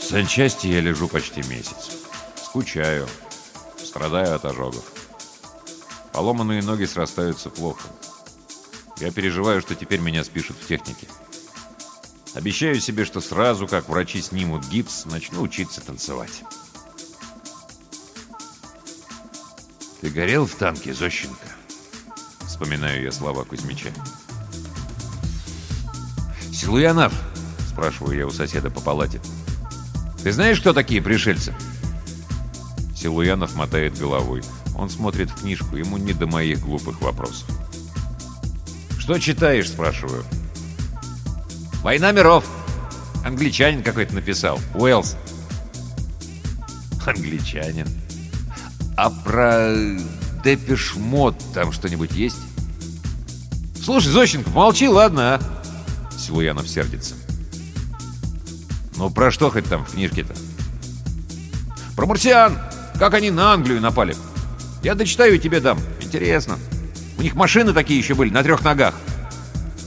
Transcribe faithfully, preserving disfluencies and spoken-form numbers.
В санчасти я лежу почти месяц. Скучаю, страдаю от ожогов. Поломанные ноги срастаются плохо. Я переживаю, что теперь меня спишут в технике. Обещаю себе, что сразу, как врачи снимут гипс, начну учиться танцевать. «Ты горел в танке, Зощенко?» Вспоминаю я слова Кузьмича. «Силуянов?» — спрашиваю я у соседа по палате. «Ты знаешь, кто такие пришельцы?» Силуянов мотает головой. Он смотрит в книжку, ему не до моих глупых вопросов. «Что читаешь?» — спрашиваю. «Война миров». Англичанин какой-то написал. Уэллс. Англичанин. А про Депеш Мод там что-нибудь есть? Слушай, Зощенко, молчи, ладно, а? Силуянов сердится. Ну, про что хоть там в книжке-то? Про марсиан. Как они на Англию напали. Я дочитаю и тебе дам. Интересно. У них машины такие еще были, на трех ногах.